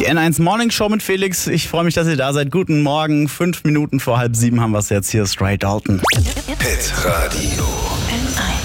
Die N1 Morning Show mit Felix. Ich freue mich, dass ihr da seid. Guten Morgen. 5 Minuten vor 6:30 haben wir es jetzt. Hier ist Ray Dalton. Hit Radio. N1.